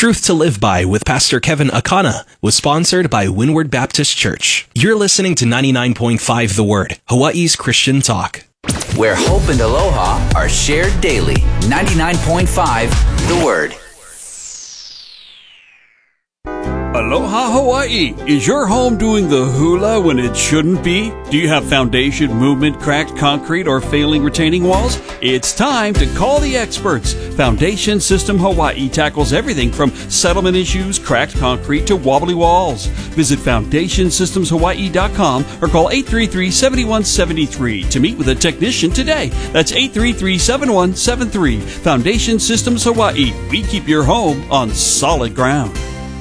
Truth to Live By with Pastor Kevin Akana was sponsored by Windward Baptist Church. You're listening to 99.5 The Word, Hawaii's Christian talk. Where hope and aloha are shared daily. 99.5 The Word. Aloha Hawaii! Is your home doing the hula when it shouldn't be? Do you have foundation movement, cracked concrete, or failing retaining walls? It's time to call the experts. Foundation System Hawaii tackles everything from settlement issues, cracked concrete, to wobbly walls. Visit FoundationSystemsHawaii.com or call 833-7173 to meet with a technician today. That's 833-7173. Foundation Systems Hawaii. We keep your home on solid ground.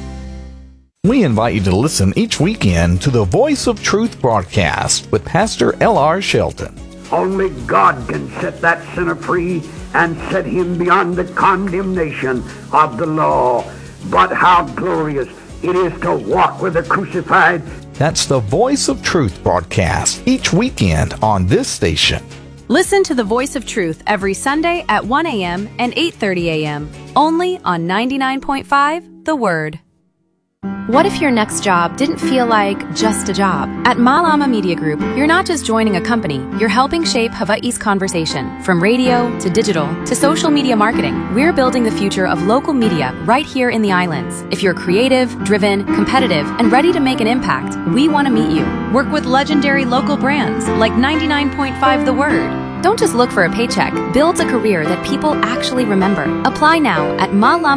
We invite you to listen each weekend to the Voice of Truth broadcast with Pastor L.R. Shelton. Only God can set that sinner free and set him beyond the condemnation of the law. But how glorious it is to walk with the crucified. That's the Voice of Truth broadcast each weekend on this station. Listen to the Voice of Truth every Sunday at 1 a.m. and 8:30 a.m. only on 99.5 The Word. What if your next job didn't feel like just a job? At Malama Media Group, you're not just joining a company, you're helping shape Hawaii's conversation. From radio to digital to social media marketing, we're building the future of local media right here in the islands. If you're creative, driven, competitive, and ready to make an impact, we want to meet you. Work with legendary local brands like 99.5 The Word. Don't just look for a paycheck. Build a career that people actually remember. Apply now at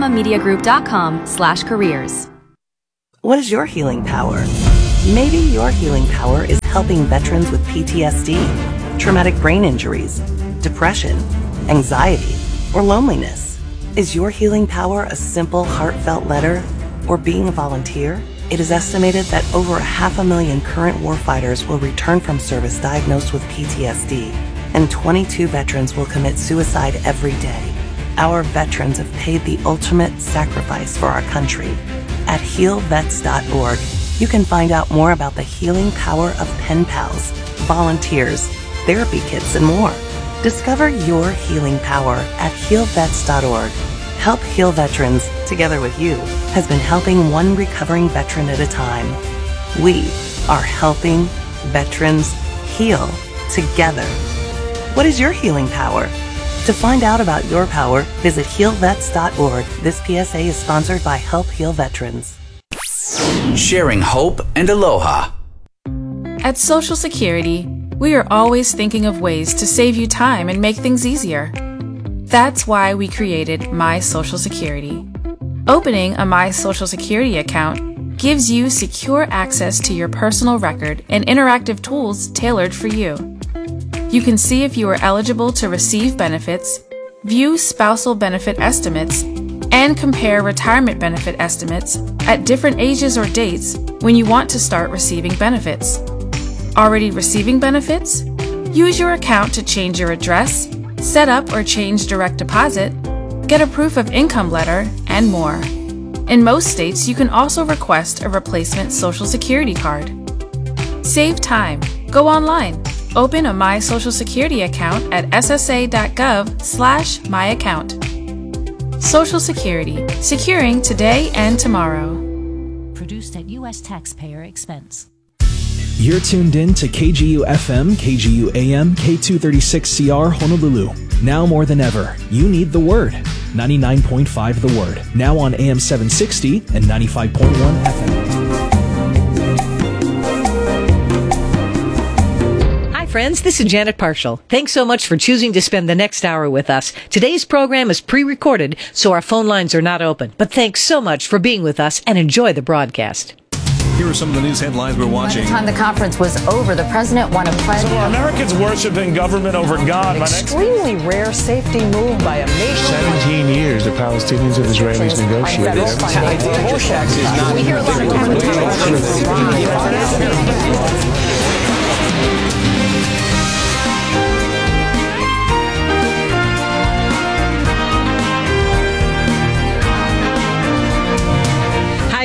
malamamediagroup.com/careers. What is your healing power? Maybe your healing power is helping veterans with PTSD, traumatic brain injuries, depression, anxiety, or loneliness. Is your healing power a simple, heartfelt letter or being a volunteer? It is estimated that over 500,000 current warfighters will return from service diagnosed with PTSD, and 22 veterans will commit suicide every day. Our veterans have paid the ultimate sacrifice for our country. At healvets.org, you can find out more about the healing power of pen pals, volunteers, therapy kits, and more. Discover your healing power at healvets.org. Help Heal Veterans, together with you, has been helping one recovering veteran at a time. We are helping veterans heal together. What is your healing power? To find out about your power, visit healvets.org. This PSA is sponsored by Help Heal Veterans. Sharing hope and aloha. At Social Security, we are always thinking of ways to save you time and make things easier. That's why we created My Social Security. Opening a My Social Security account gives you secure access to your personal record and interactive tools tailored for you. You can see if you are eligible to receive benefits, view spousal benefit estimates, and compare retirement benefit estimates at different ages or dates when you want to start receiving benefits. Already receiving benefits? Use your account to change your address, set up or change direct deposit, get a proof of income letter, and more. In most states, you can also request a replacement Social Security card. Save time. Go online. Open a My Social Security account at ssa.gov/myaccount. Social Security, securing today and tomorrow. Produced at U.S. taxpayer expense. You're tuned in to KGU FM, KGU AM, K236CR Honolulu. Now more than ever, you need the Word. 99.5 The Word. Now on AM 760 and 95.1 FM. Friends, this is Janet Parshall. Thanks so much for choosing to spend the next hour with us. Today's program is pre-recorded, so our phone lines are not open. But thanks so much for being with us and enjoy the broadcast. Here are some of the news headlines we're watching. By the time the conference was over, the president won a pledge. So are Americans worshiping government over God? Extremely rare safety move by a nation. 17 years the Palestinians and Israelis negotiated. We hear a lot of Hi,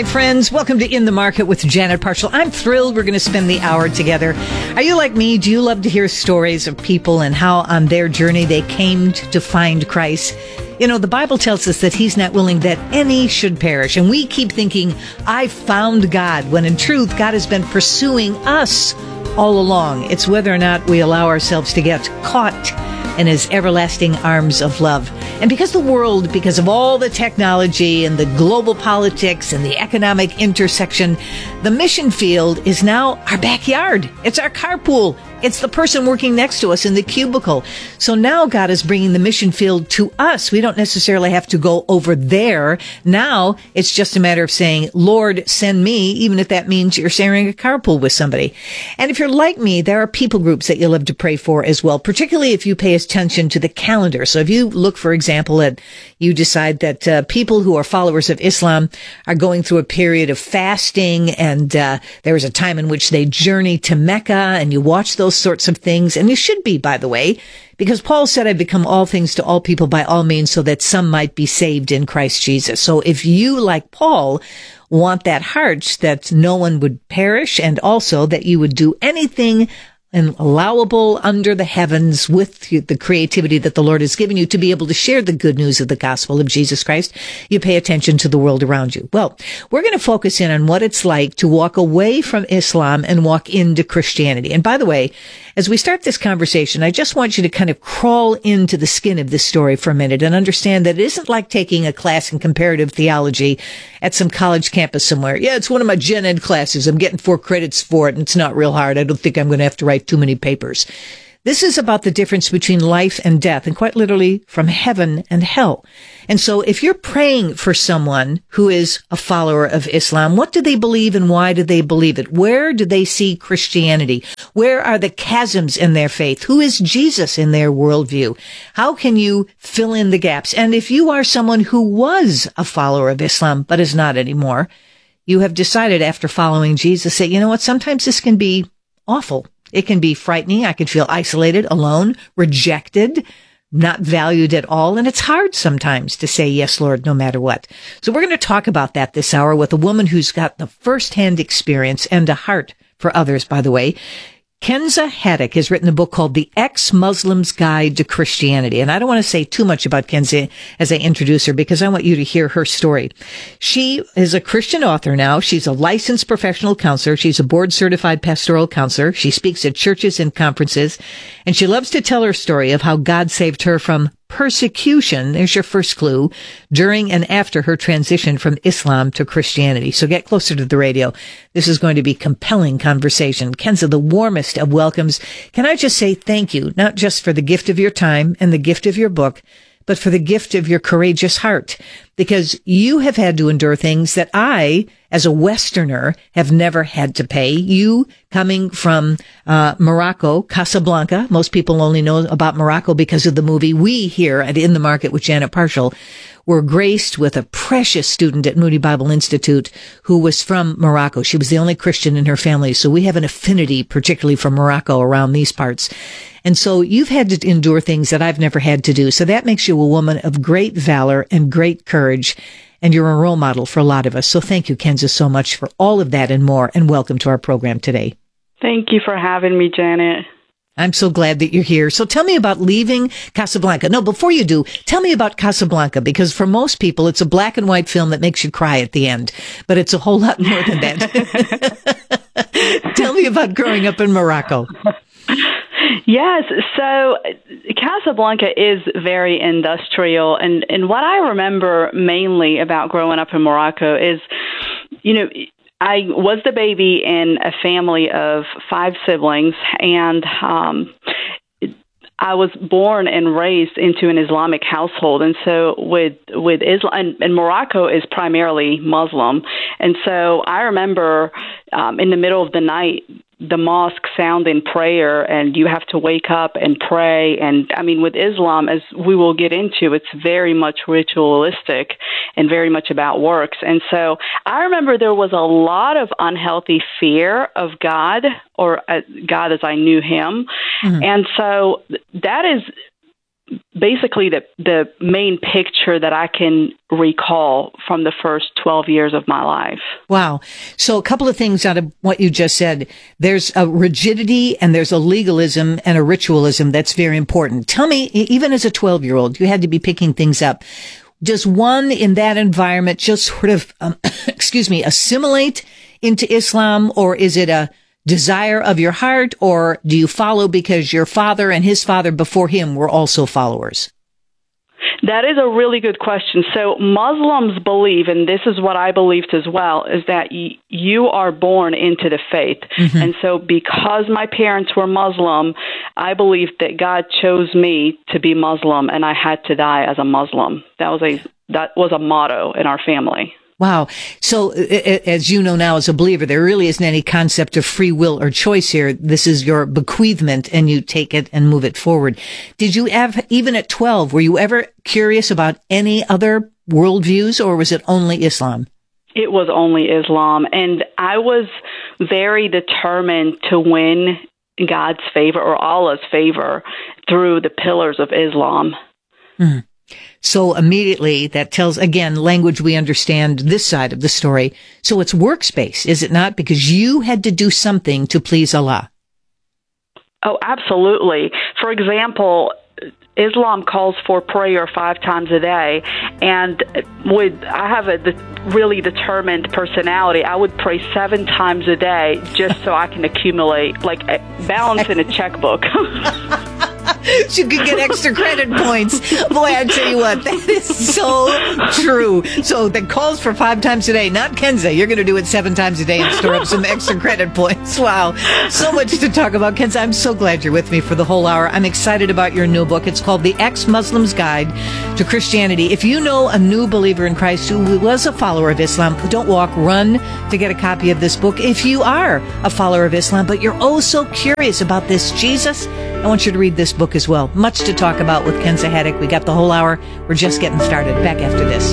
friends. Welcome to In the Market with Janet Parshall. I'm thrilled we're going to spend the hour together. Are you like me? Do you love to hear stories of people and how on their journey they came to find Christ? You know, the Bible tells us that he's not willing that any should perish. And we keep thinking, I found God, when in truth, God has been pursuing us all along. It's whether or not we allow ourselves to get caught in his everlasting arms of love. And because the world, because of all the technology and the global politics and the economic intersection, the mission field is now our backyard. It's our carpool. It's the person working next to us in the cubicle. So now God is bringing the mission field to us. We don't necessarily have to go over there. Now it's just a matter of saying, Lord, send me, even if that means you're sharing a carpool with somebody. And if you're like me, there are people groups that you love to pray for as well, particularly if you pay attention to the calendar. So if you look, for example, at you decide that people who are followers of Islam are going through a period of fasting, and there is a time in which they journey to Mecca, and you watch those sorts of things, and you should be, by the way, because Paul said, I've become all things to all people by all means so that some might be saved in Christ Jesus. So if you, like Paul, want that heart that no one would perish, and also that you would do anything and allowable under the heavens with the creativity that the Lord has given you to be able to share the good news of the gospel of Jesus Christ, you pay attention to the world around you. Well, we're going to focus in on what it's like to walk away from Islam and walk into Christianity. And by the way, as we start this conversation, I just want you to kind of crawl into the skin of this story for a minute and understand that it isn't like taking a class in comparative theology at some college campus somewhere. Yeah, it's one of my gen ed classes. I'm getting 4 credits for it, and it's not real hard. I don't think I'm going to have to write too many papers. This is about the difference between life and death, and quite literally from heaven and hell. And so if you're praying for someone who is a follower of Islam, what do they believe and why do they believe it? Where do they see Christianity? Where are the chasms in their faith? Who is Jesus in their worldview? How can you fill in the gaps? And if you are someone who was a follower of Islam but is not anymore, you have decided after following Jesus that, you know what, sometimes this can be awful. It can be frightening. I can feel isolated, alone, rejected, not valued at all. And it's hard sometimes to say, yes, Lord, no matter what. So we're going to talk about that this hour with a woman who's got the firsthand experience and a heart for others, by the way. Kenza Haddock has written a book called The Ex-Muslim's Guide to Christianity. And I don't want to say too much about Kenza as I introduce her because I want you to hear her story. She is a Christian author now. She's a licensed professional counselor. She's a board-certified pastoral counselor. She speaks at churches and conferences. And she loves to tell her story of how God saved her from persecution, there's your first clue, during and after her transition from Islam to Christianity. So get closer to the radio. This is going to be compelling conversation. Kenza, the warmest of welcomes. Can I just say thank you, not just for the gift of your time and the gift of your book, but for the gift of your courageous heart, because you have had to endure things that I, as a Westerner, have never had to pay. You coming from Morocco, Casablanca. Most people only know about Morocco because of the movie. We here at In the Market with Janet Parshall were graced with a precious student at Moody Bible Institute who was from Morocco. She was the only Christian in her family, so we have an affinity, particularly for Morocco around these parts. And so you've had to endure things that I've never had to do. So that makes you a woman of great valor and great courage. And you're a role model for a lot of us. So thank you, Kenza, so much for all of that and more. And welcome to our program today. Thank you for having me, Janet. I'm so glad that you're here. So tell me about leaving Casablanca. No, before you do, tell me about Casablanca, because for most people, it's a black and white film that makes you cry at the end. But it's a whole lot more than that. Tell me about growing up in Morocco. Yes, so Casablanca is very industrial, and what I remember mainly about growing up in Morocco is, you know, I was the baby in a family of 5 siblings, and I was born and raised into an Islamic household. And so with Islam, and Morocco is primarily Muslim. And so I remember in the middle of the night, the mosque sounding prayer, and you have to wake up and pray. And I mean, with Islam, as we will get into, it's very much ritualistic and very much about works. And so I remember there was a lot of unhealthy fear of God, or God as I knew him. Mm-hmm. And so that is basically the main picture that I can recall from the first 12 years of my life. Wow. So a couple of things out of what you just said. There's a rigidity and there's a legalism and a ritualism that's very important. Tell me, even as a 12-year-old, you had to be picking things up. Does one in that environment just sort of, assimilate into Islam, or is it a desire of your heart, or do you follow because your father and his father before him were also followers? That is a really good question. So Muslims believe, and this is what I believed as well, is that you are born into the faith. Mm-hmm. And so because my parents were Muslim, I believed that God chose me to be Muslim, and I had to die as a Muslim. That was a motto in our family. Wow. So as you know now as a believer, there really isn't any concept of free will or choice here. This is your bequeathment, and you take it and move it forward. Did you have, even at 12, were you ever curious about any other worldviews, or was it only Islam? It was only Islam. And I was very determined to win God's favor, or Allah's favor, through the pillars of Islam. Mm. So immediately that tells, again, language we understand this side of the story. So it's works-based, is it not? Because you had to do something to please Allah. Oh, absolutely. For example, Islam calls for prayer 5 times a day, and I have a really determined personality. I would pray 7 times a day just so I can accumulate, like, balance in a checkbook. You could get extra credit points. Boy, I tell you what, that is so true. So that calls for 5 times a day, not Kenza. You're going to do it 7 times a day and store up some extra credit points. Wow. So much to talk about, Kenza. I'm so glad you're with me for the whole hour. I'm excited about your new book. It's called The Ex-Muslim's Guide to Christianity. If you know a new believer in Christ who was a follower of Islam, don't walk, run to get a copy of this book. If you are a follower of Islam, but you're oh so curious about this Jesus, I want you to read this book as well. Much to talk about with Kenza Haddock. We got the whole hour. We're just getting started. Back after this.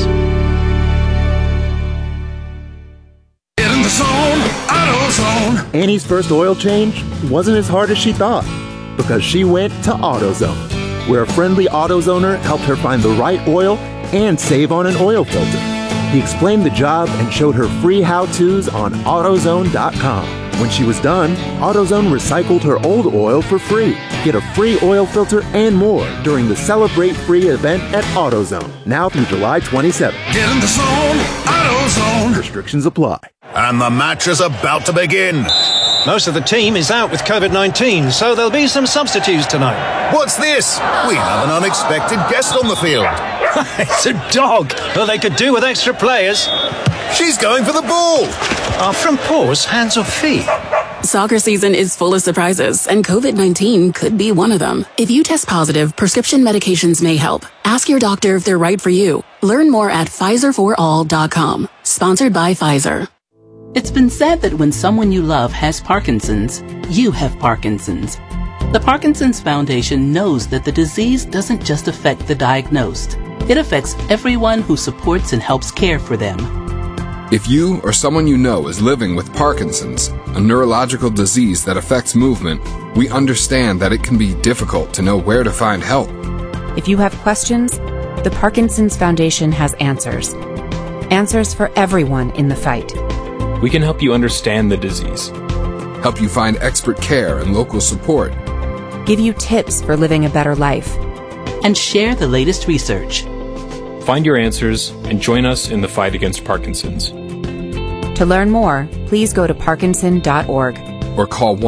Get in the zone, AutoZone. Annie's first oil change wasn't as hard as she thought, because she went to AutoZone, where a friendly AutoZoner helped her find the right oil and save on an oil filter. He explained the job and showed her free how-tos on AutoZone.com. When she was done, AutoZone recycled her old oil for free. Get a free oil filter and more during the Celebrate Free event at AutoZone, now through July 27th. Get in the zone, AutoZone. Restrictions apply. And the match is about to begin. Most of the team is out with COVID-19, so there'll be some substitutes tonight. What's this? We have an unexpected guest on the field. It's a dog. Well, they could do with extra players. She's going for the ball. From paws, hands or feet? Soccer season is full of surprises, and COVID-19 could be one of them. If you test positive, prescription medications may help. Ask your doctor if they're right for you. Learn more at PfizerForAll.com. Sponsored by Pfizer. It's been said that when someone you love has Parkinson's, you have Parkinson's. The Parkinson's Foundation knows that the disease doesn't just affect the diagnosed. It affects everyone who supports and helps care for them. If you or someone you know is living with Parkinson's, a neurological disease that affects movement, we understand that it can be difficult to know where to find help. If you have questions, the Parkinson's Foundation has answers. Answers for everyone in the fight. We can help you understand the disease, help you find expert care and local support, give you tips for living a better life, and share the latest research. Find your answers and join us in the fight against Parkinson's. To learn more, please go to parkinson.org or call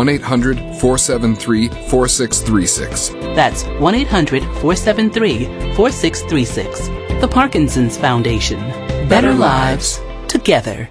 1-800-473-4636. That's 1-800-473-4636. The Parkinson's Foundation. Better lives together.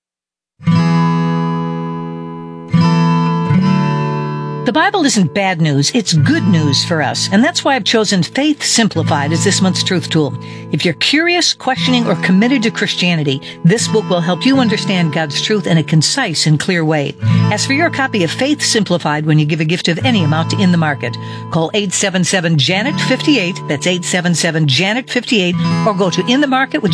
The Bible isn't bad news, it's good news for us. And that's why I've chosen Faith Simplified as this month's truth tool. If you're curious, questioning, or committed to Christianity, this book will help you understand God's truth in a concise and clear way. Ask for your copy of Faith Simplified when you give a gift of any amount to In the Market. Call 877-JANET-58, that's 877-JANET-58, or go to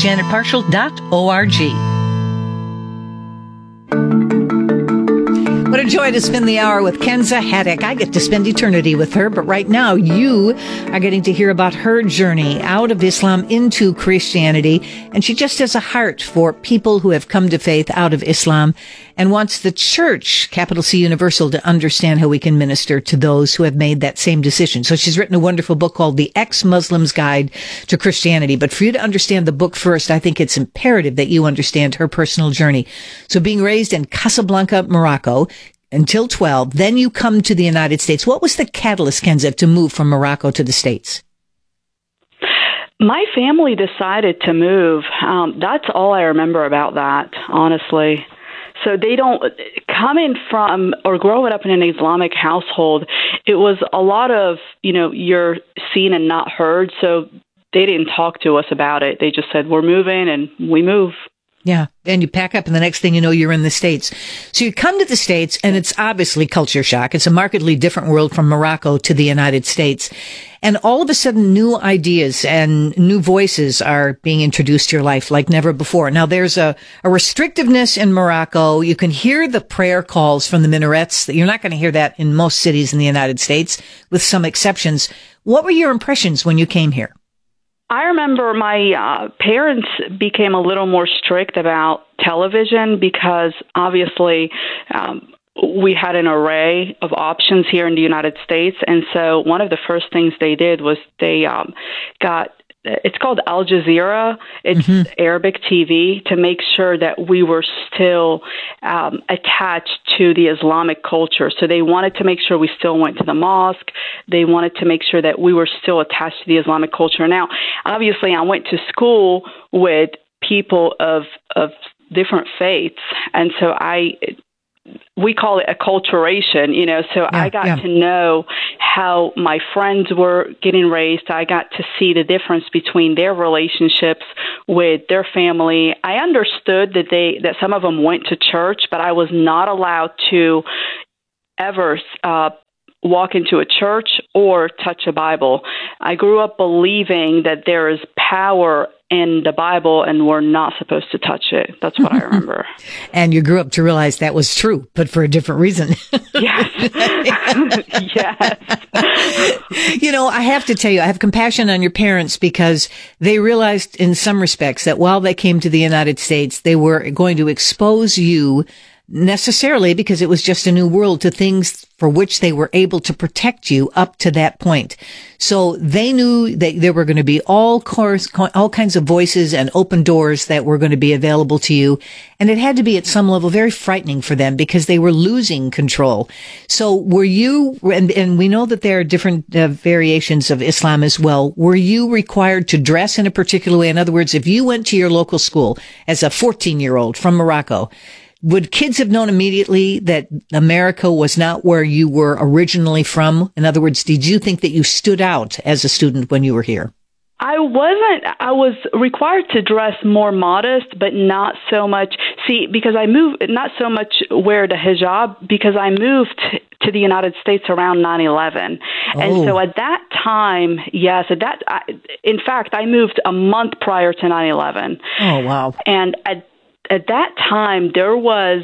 inthemarketwithjanetparshall.org. What a joy to spend the hour with Kenza Haddock. I get to spend eternity with her, but right now you are getting to hear about her journey out of Islam into Christianity. And she just has a heart for people who have come to faith out of Islam and wants the church, capital C Universal, to understand how we can minister to those who have made that same decision. So she's written a wonderful book called The Ex-Muslim's Guide to Christianity. But for you to understand the book first, I think it's imperative that you understand her personal journey. So being raised in Casablanca, Morocco, until 12, then you come to the United States. What was the catalyst, Kenza, to move from Morocco to the States? My family decided to move. That's all I remember about that, honestly. So they don't, coming from or growing up in an Islamic household, it was a lot of, you're seen and not heard. So they didn't talk to us about it. They just said, we're moving, and we move. Yeah. And you pack up and the next thing you know, you're in the States. So you come to the States and it's obviously culture shock. It's a markedly different world from Morocco to the United States. And all of a sudden new ideas and new voices are being introduced to your life like never before. Now there's a restrictiveness in Morocco. You can hear the prayer calls from the minarets. You're not going to hear that in most cities in the United States, with some exceptions. What were your impressions when you came here? I remember my parents became a little more strict about television because obviously we had an array of options here in the United States. And so one of the first things they did was they got, it's called Al Jazeera. It's Arabic TV, to make sure that we were still attached to the Islamic culture. So they wanted to make sure we still went to the mosque. They wanted to make sure that we were still attached to the Islamic culture. Now, obviously, I went to school with people of different faiths, and so we call it acculturation, so I got to know how my friends were getting raised. I got to see the difference between their relationships with their family. I understood that some of them went to church, but I was not allowed to ever walk into a church or touch a Bible. I grew up believing that there is power in the Bible and we're not supposed to touch it. That's what I remember. And you grew up to realize that was true, but for a different reason. Yes. Yes. I have to tell you, I have compassion on your parents because they realized in some respects that while they came to the United States, they were going to expose you necessarily because it was just a new world to things for which they were able to protect you up to that point. So they knew that there were going to be all kinds of voices and open doors that were going to be available to you. And it had to be at some level very frightening for them because they were losing control. So were you, and we know that there are different variations of Islam as well. Were you required to dress in a particular way? In other words, if you went to your local school as a 14-year-old from Morocco, would kids have known immediately that America was not where you were originally from? In other words, did you think that you stood out as a student when you were here? I wasn't. I was required to dress more modest, but not so much. See, because I moved, not so much wear the hijab, because I moved to the United States around 9/11. And so at that time, yes, in fact, I moved a month prior to 9/11. Oh, wow. And at that time, there was,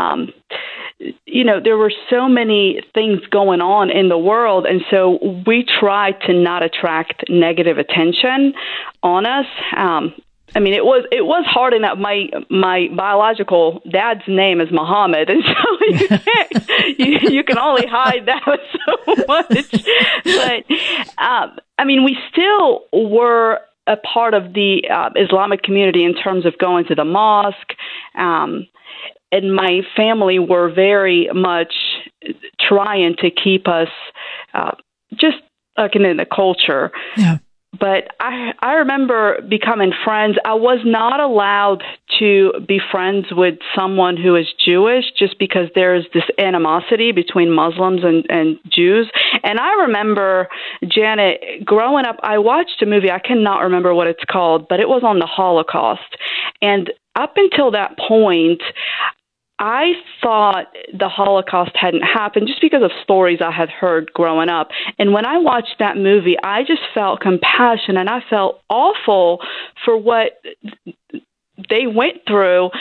there were so many things going on in the world. And so we tried to not attract negative attention on us. It was hard enough. My biological dad's name is Muhammad, and so you can only hide that so much. But, we still were a part of the Islamic community in terms of going to the mosque. And my family were very much trying to keep us just in the culture. Yeah. But I remember becoming friends. I was not allowed to be friends with someone who is Jewish just because there's this animosity between Muslims and Jews. And I remember, Janet, growing up, I watched a movie. I cannot remember what it's called, but it was on the Holocaust. And up until that point, I thought the Holocaust hadn't happened just because of stories I had heard growing up. And when I watched that movie, I just felt compassion and I felt awful for what they went through.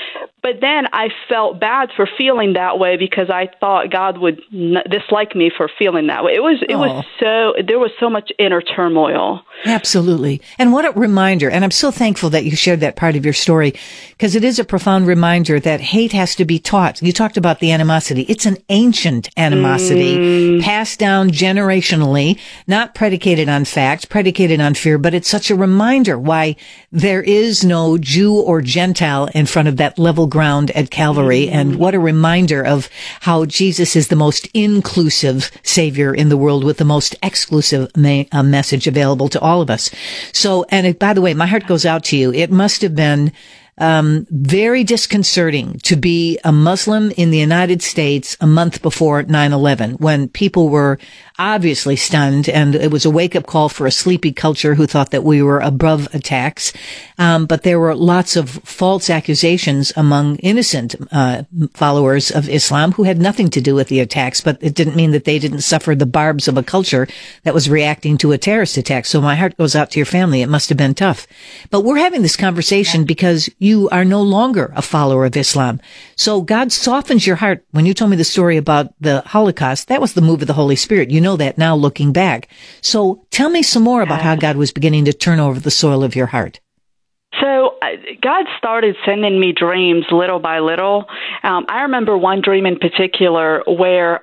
But then I felt bad for feeling that way because I thought God would dislike me for feeling that way. There was so much inner turmoil. Absolutely. And what a reminder. And I'm so thankful that you shared that part of your story, because it is a profound reminder that hate has to be taught. You talked about the animosity. It's an ancient animosity passed down generationally, not predicated on fact, predicated on fear, but it's such a reminder why there is no Jew or Gentile in front of that level ground at Calvary. And what a reminder of how Jesus is the most inclusive Savior in the world with the most exclusive message available to all of us. So, and by the way, my heart goes out to you. It must have been very disconcerting to be a Muslim in the United States a month before 9/11, when people were obviously stunned, and it was a wake-up call for a sleepy culture who thought that we were above attacks. But there were lots of false accusations among innocent followers of Islam who had nothing to do with the attacks, but it didn't mean that they didn't suffer the barbs of a culture that was reacting to a terrorist attack. So my heart goes out to your family. It must have been tough. But we're having this conversation because you are no longer a follower of Islam. So God softens your heart. When you told me the story about the Holocaust, that was the move of the Holy Spirit. You know that now looking back. So tell me some more about how God was beginning to turn over the soil of your heart. So God started sending me dreams little by little. I remember one dream in particular where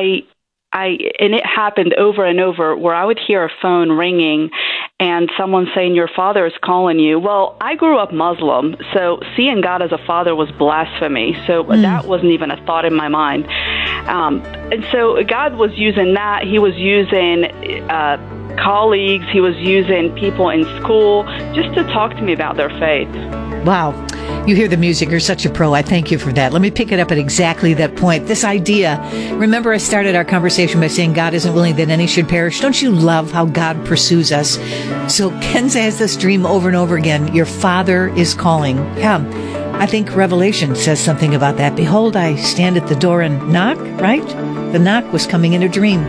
and it happened over and over, where I would hear a phone ringing and someone saying, "Your father is calling you." Well, I grew up Muslim, so seeing God as a father was blasphemy. So that wasn't even a thought in my mind. And so God was using that. He was using colleagues. He was using people in school just to talk to me about their faith. Wow. You hear the music. You're such a pro. I thank you for that. Let me pick it up at exactly that point. This idea, remember I started our conversation by saying God isn't willing that any should perish. Don't you love how God pursues us? So Ken has this dream over and over again. Your Father is calling. Come. I think Revelation says something about that. Behold, I stand at the door and knock, right? The knock was coming in a dream.